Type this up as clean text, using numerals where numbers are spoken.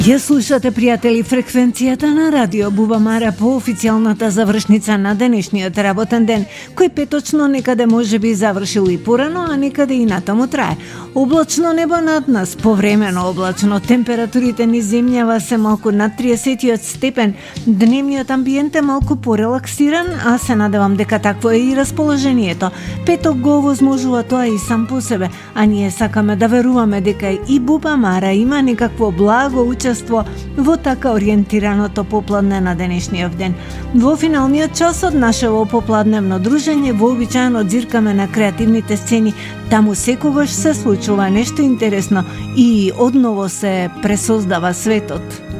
Ја слушате, пријатели, фреквенцијата на Радио Бубамара по официјалната завршница на денешниот работен ден, кој петочно некаде може би завршил и порано, а некаде и натаму трае. Облачно небо над нас, повремено облачно, температурите низ земјава се малку над 30 степен, дневниот амбиент е малку порелаксиран, а се надевам дека такво е и расположението. Петок го овозможува тоа и сам по себе, а ние сакаме да веруваме дека и Бубамара има некакво благо учество во така ориентираното попладне на денешниот ден. Во финалниот час од нашето попладневно дружење вообичаено дзиркаме на креативните сцени. Таму секогаш се случува нешто интересно и одново се пресоздава светот.